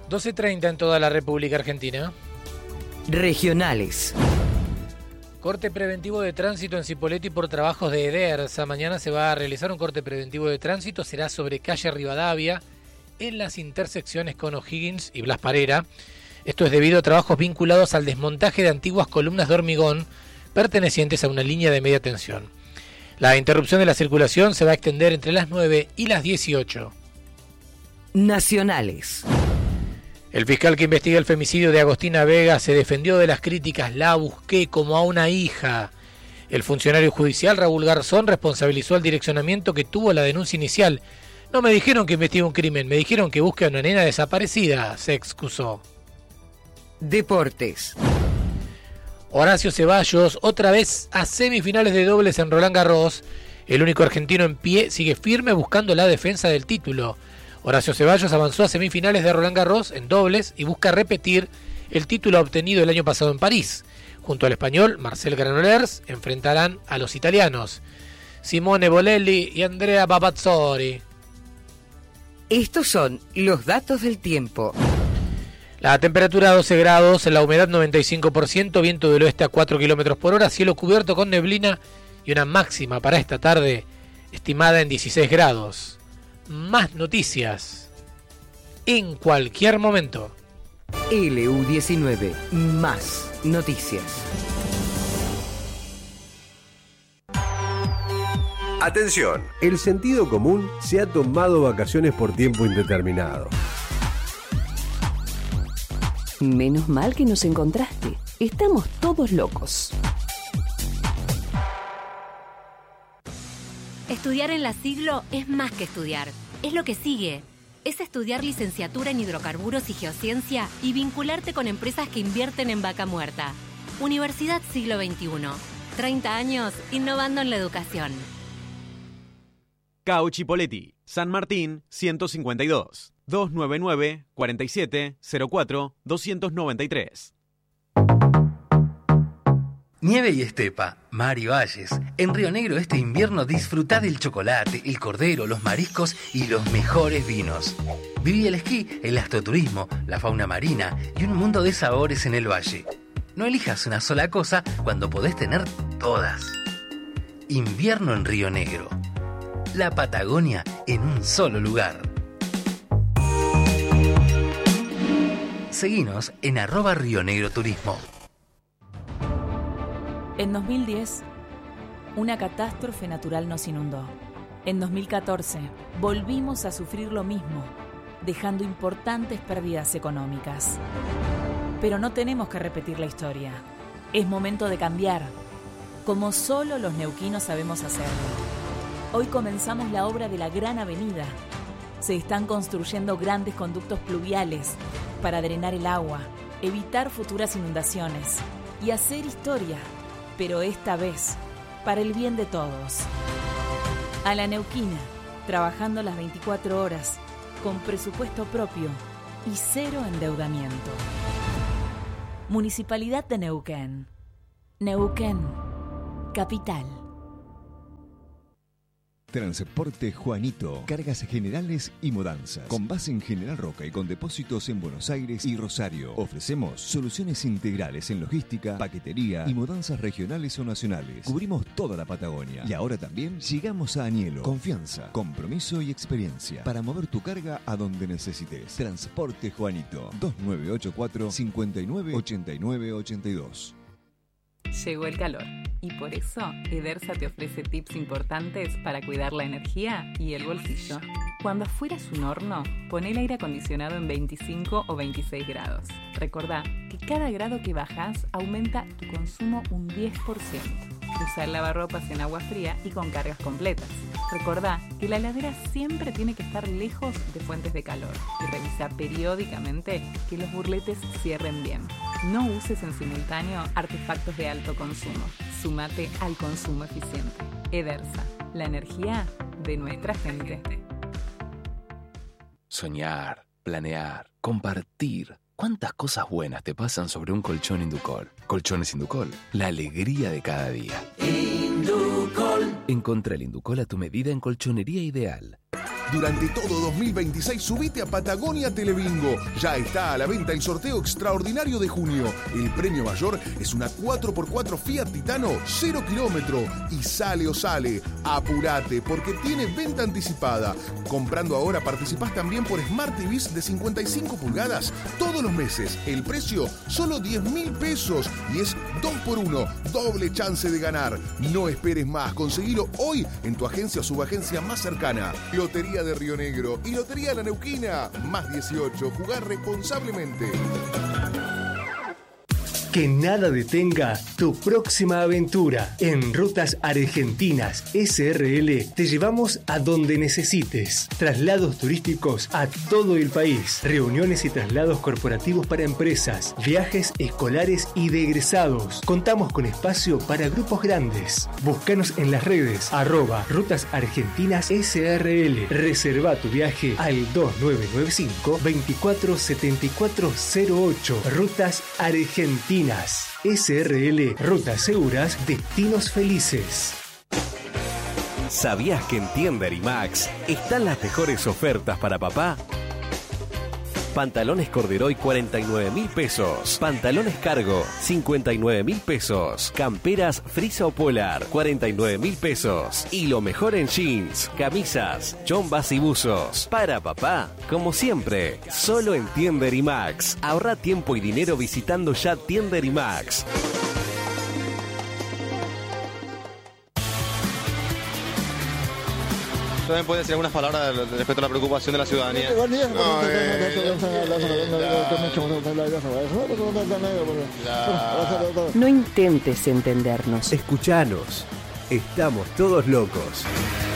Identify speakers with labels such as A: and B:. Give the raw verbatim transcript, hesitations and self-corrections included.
A: doce treinta en toda la República Argentina.
B: Regionales.
A: Corte preventivo de tránsito en Cipolletti por trabajos de Edersa. Mañana se va a realizar un corte preventivo de tránsito. Será sobre calle Rivadavia, en las intersecciones con O'Higgins y Blas Parera. Esto es debido a trabajos vinculados al desmontaje de antiguas columnas de hormigón pertenecientes a una línea de media tensión. La interrupción de la circulación se va a extender entre las nueve y las dieciocho.
B: Nacionales.
A: El fiscal que investiga el femicidio de Agostina Vega se defendió de las críticas. La busqué como a una hija. El funcionario judicial Raúl Garzón responsabilizó al direccionamiento que tuvo la denuncia inicial. No me dijeron que investigue un crimen, me dijeron que busque a una nena desaparecida, se excusó.
B: Deportes.
A: Horacio Ceballos, otra vez a semifinales de dobles en Roland Garros. El único argentino en pie sigue firme buscando la defensa del título. Horacio Ceballos avanzó a semifinales de Roland Garros en dobles y busca repetir el título obtenido el año pasado en París. Junto al español Marcel Granollers enfrentarán a los italianos Simone Bolelli y Andrea Papazzori.
B: Estos son los datos del tiempo.
A: La temperatura doce grados, la humedad noventa y cinco por ciento, viento del oeste a cuatro kilómetros por hora, cielo cubierto con neblina y una máxima para esta tarde estimada en dieciséis grados. Más noticias en cualquier momento.
B: L U diecinueve, más noticias.
C: Atención, el sentido común se ha tomado vacaciones por tiempo indeterminado.
D: Menos mal que nos encontraste. Estamos todos locos.
E: Estudiar en la Siglo es más que estudiar. Es lo que sigue. Es estudiar licenciatura en hidrocarburos y geociencia y vincularte con empresas que invierten en vaca muerta. Universidad Siglo veintiuno. treinta años innovando en la educación.
F: Cao Chipolletti, San Martín ciento cincuenta y dos, dos nueve nueve, cuarenta y siete, cero cuatro, doscientos noventa y tres.
G: Nieve y estepa, mar y valles. En Río Negro este invierno disfrutá del chocolate, el cordero, los mariscos y los mejores vinos. Viví el esquí, el astroturismo, la fauna marina y un mundo de sabores en el valle. No elijas una sola cosa cuando podés tener todas. Invierno en Río Negro. La Patagonia en un solo lugar. Seguinos en arroba Río Negro Turismo.
H: En dos mil diez, una catástrofe natural nos inundó. En dos mil catorce, volvimos a sufrir lo mismo, dejando importantes pérdidas económicas. Pero no tenemos que repetir la historia. Es momento de cambiar, como solo los neuquinos sabemos hacerlo. Hoy comenzamos la obra de la Gran Avenida. Se están construyendo grandes conductos pluviales para drenar el agua, evitar futuras inundaciones y hacer historia, pero esta vez para el bien de todos. A la neuquina, trabajando las veinticuatro horas, con presupuesto propio y cero endeudamiento. Municipalidad de Neuquén. Neuquén, capital.
I: Transporte Juanito, cargas generales y mudanzas. Con base en General Roca y con depósitos en Buenos Aires y Rosario. Ofrecemos soluciones integrales en logística, paquetería y mudanzas regionales o nacionales. Cubrimos toda la Patagonia. Y ahora también llegamos a Anielo. Confianza, compromiso y experiencia para mover tu carga a donde necesites. Transporte Juanito, dos nueve ocho cuatro, cinco nueve, ocho nueve ocho dos.
J: Llegó el calor y por eso Edersa te ofrece tips importantes para cuidar la energía y el bolsillo. Cuando afuera es un horno, pon el aire acondicionado en veinticinco o veintiséis grados. Recordá que cada grado que bajas aumenta tu consumo un diez por ciento. Usa el lavarropas en agua fría y con cargas completas. Recordá que la heladera siempre tiene que estar lejos de fuentes de calor y revisa periódicamente que los burletes cierren bien. No uses en simultáneo artefactos de alto consumo. Súmate al consumo eficiente. Edersa, la energía de nuestra gente.
K: Soñar, planear, compartir. ¿Cuántas cosas buenas te pasan sobre un colchón Inducol? Colchones Inducol, la alegría de cada día. Inducol. Encontrá el Inducol a tu medida en Colchonería Ideal.
L: Durante todo dos mil veintiséis subite a Patagonia Telebingo. Ya está a la venta el sorteo extraordinario de junio. El premio mayor es una cuatro por cuatro Fiat Titano cero kilómetro. Y sale o sale. Apurate porque tiene venta anticipada. Comprando ahora participás también por Smart T Vs de cincuenta y cinco pulgadas todos los meses. El precio solo diez mil pesos y es dos por uno. Doble chance de ganar. No esperes más. Conseguilo hoy en tu agencia o subagencia más cercana. Lotería de Río Negro y Lotería La Neuquina. Más dieciocho. Jugar responsablemente.
M: Que nada detenga tu próxima aventura. En Rutas Argentinas S R L te llevamos a donde necesites. Traslados turísticos a todo el país. Reuniones y traslados corporativos para empresas. Viajes escolares y de egresados. Contamos con espacio para grupos grandes. Búscanos en las redes. Arroba Rutas Argentinas S R L. Reserva tu viaje al dos nueve nueve cinco, veinticuatro setenta y cuatro cero ocho. Rutas Argentinas S R L, rutas seguras, destinos felices.
C: ¿Sabías que en Tienda Max están las mejores ofertas para papá? Pantalones Corderoy cuarenta y nueve mil pesos. Pantalones Cargo cincuenta y nueve mil pesos. Camperas Frisa o Polar cuarenta y nueve mil pesos. Y lo mejor en jeans, camisas, chombas y buzos. Para papá, como siempre, solo en Tienda Max. Ahorra tiempo y dinero visitando ya Tienda Max.
N: También puede decir algunas palabras respecto a la preocupación de la ciudadanía. No, eh,
D: No intentes entendernos.
C: Escuchanos. Estamos todos locos.